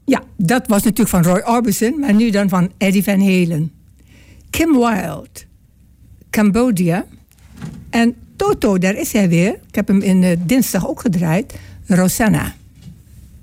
Ja, dat was natuurlijk van Roy Orbison, maar nu dan van Eddie Van Halen. Kim Wilde, Cambodia. En Toto, daar is hij weer. Ik heb hem in dinsdag ook gedraaid. Rosanna.